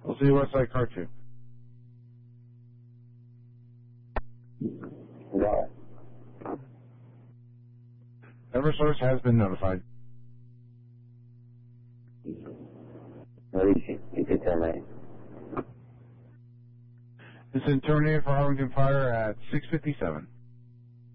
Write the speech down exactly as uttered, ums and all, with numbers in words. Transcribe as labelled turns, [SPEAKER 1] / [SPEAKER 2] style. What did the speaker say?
[SPEAKER 1] We'll see West Side Car two.
[SPEAKER 2] Got it.
[SPEAKER 1] Eversource has been notified.
[SPEAKER 2] Mauricio, you can tell me.
[SPEAKER 1] This is terminated for Arlington Fire at six fifty-seven.